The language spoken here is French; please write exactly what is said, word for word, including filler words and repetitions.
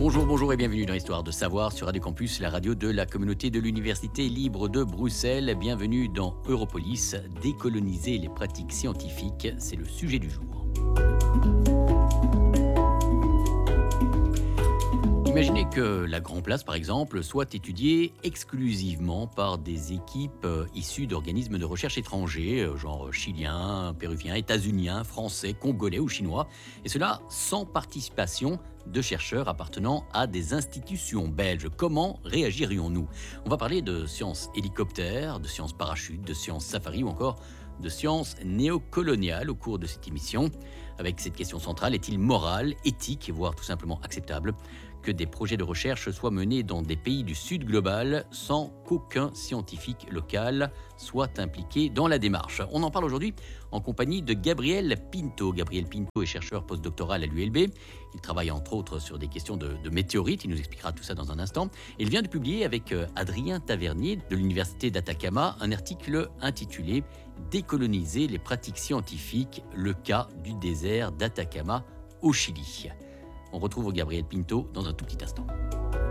Bonjour, bonjour et bienvenue dans Histoire de Savoir sur Radio Campus, la radio de la communauté de l'Université libre de Bruxelles. Bienvenue dans Europolis, décoloniser les pratiques scientifiques, c'est le sujet du jour. Imaginez que la Grand Place, par exemple, soit étudiée exclusivement par des équipes euh, issues d'organismes de recherche étrangers, euh, genre chiliens, péruviens, états-uniens, français, congolais ou chinois, et cela sans participation de chercheurs appartenant à des institutions belges. Comment réagirions-nous ? On va parler de sciences hélicoptères, de sciences parachutes, de sciences safari ou encore de sciences néocoloniales au cours de cette émission. Avec cette question centrale, est-il moral, éthique, voire tout simplement acceptable que des projets de recherche soient menés dans des pays du Sud global sans qu'aucun scientifique local soit impliqué dans la démarche? On en parle aujourd'hui en compagnie de Gabriel Pinto. Gabriel Pinto est chercheur postdoctoral à l'U L B. Il travaille entre autres sur des questions de, de météorites. Il nous expliquera tout ça dans un instant. Il vient de publier avec euh, Adrien Tavernier de l'Université d'Atacama un article intitulé « Décoloniser les pratiques scientifiques, le cas du désert d'Atacama au Chili ». On retrouve Gabriel Pinto dans un tout petit instant.